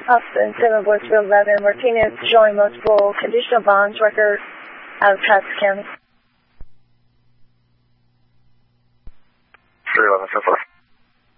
Austin 7 Boys Field 11, Martinez showing multiple conditional bonds record out of Travis County. 311 so far.